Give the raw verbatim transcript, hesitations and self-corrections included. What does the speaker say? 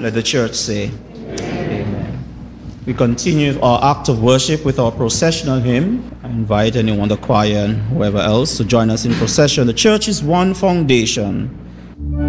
Let the church say, Amen. We continue our act of worship with our processional hymn. I invite anyone, the choir and whoever else, to join us in procession. The church is one foundation.